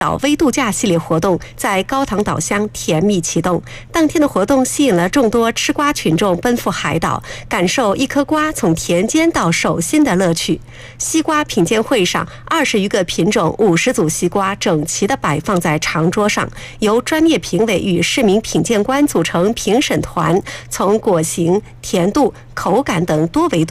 岛微度假系列活动在高塘岛乡甜蜜启动。当天的活动吸引了众多吃瓜群众奔赴海岛，感受一颗瓜从田间到手心的乐趣。西瓜品鉴会上，20余个品种、50组西瓜整齐地摆放在长桌上，由专业评委与市民品鉴官组成评审团，从果形、甜度、口感等多维度